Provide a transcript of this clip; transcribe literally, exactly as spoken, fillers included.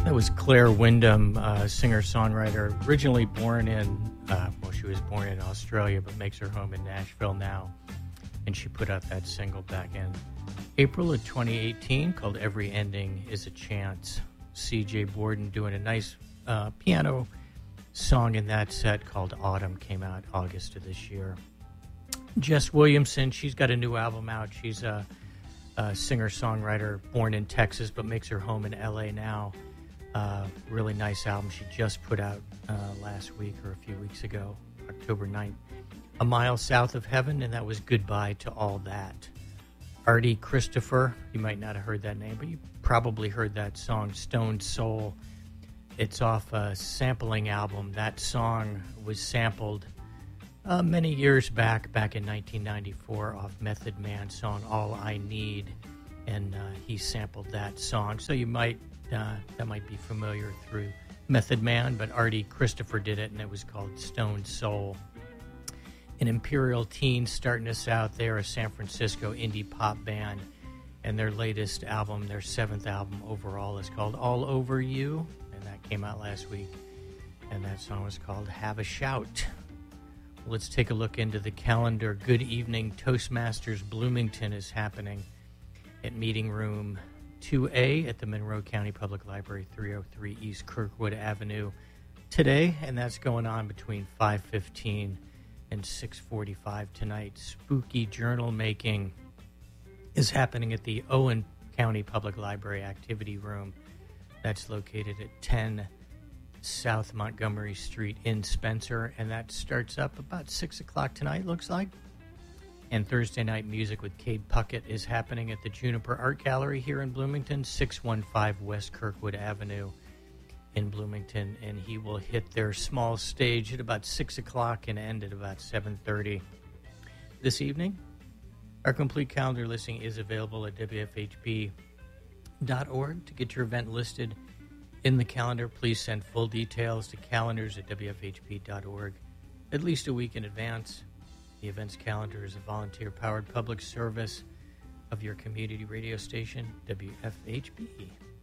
That was Claire Wyndham, uh, singer-songwriter, originally born in, uh, well, she was born in Australia, but makes her home in Nashville now. And she put out that single back in April of twenty eighteen called Every Ending is a Chance. C J Borden doing a nice uh, piano song in that set called Autumn, came out August of this year. Jess Williamson, she's got a new album out. She's a, a singer-songwriter born in Texas, but makes her home in L A now. Uh, really nice album she just put out uh, last week or a few weeks ago, October ninth. A Mile South of Heaven, and that was Goodbye to All That. Artie Christopher, you might not have heard that name, but you probably heard that song, Stone Soul. It's off a sampling album. That song was sampled uh, many years back, back in nineteen ninety-four, off Method Man's song, All I Need, and uh, he sampled that song. So you might Uh, that might be familiar through Method Man, but Artie Christopher did it, and it was called Stone Soul. An Imperial Teen starting us out there, a San Francisco indie pop band, and their latest album, their seventh album overall, is called All Over You, and that came out last week, and that song was called Have a Shout. Let's take a look into the calendar. Good Evening Toastmasters Bloomington is happening at Meeting Room two A at the Monroe County Public Library, three oh three East Kirkwood Avenue today, and that's going on between five fifteen and six forty-five tonight. Spooky Journal Making is happening at the Owen County Public Library Activity Room. That's located at ten South Montgomery Street in Spencer, and that starts up about six o'clock tonight, looks like. And Thursday Night Music with Cade Puckett is happening at the Juniper Art Gallery here in Bloomington, six fifteen West Kirkwood Avenue in Bloomington. And he will hit their small stage at about six o'clock and end at about seven thirty this evening. Our complete calendar listing is available at W F H B dot org. To get your event listed in the calendar, please send full details to calendars at W F H B dot org at least a week in advance. The events calendar is a volunteer-powered public service of your community radio station, W F H B.